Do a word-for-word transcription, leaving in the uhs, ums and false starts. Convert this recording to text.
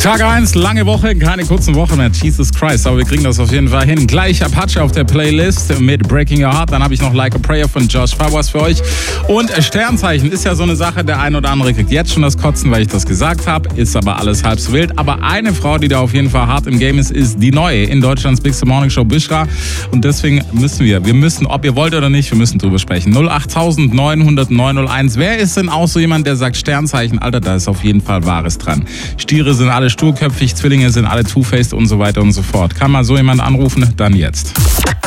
Tag eins, lange Woche, keine kurzen Wochen mehr. Jesus Christ, aber wir kriegen das auf jeden Fall hin. Gleich Apache auf der Playlist mit Breaking Your Heart. Dann habe ich noch Like a Prayer von Josh Flowers für euch. Und Sternzeichen ist ja so eine Sache, der ein oder andere kriegt jetzt schon das Kotzen, weil ich das gesagt habe. Ist aber alles halb so wild. Aber eine Frau, die da auf jeden Fall hart im Game ist, ist die neue in Deutschlands Big Morning Show, Bishra. Und deswegen müssen wir, wir müssen, ob ihr wollt oder nicht, wir müssen drüber sprechen. null acht neun null null neun null eins. Wer ist denn auch so jemand, der sagt Sternzeichen? Alter, da ist auf jeden Fall Wahres dran. Stiere sind alle sturköpfig, Zwillinge sind alle two-faced und so weiter und so fort. Kann mal so jemand anrufen? Dann jetzt.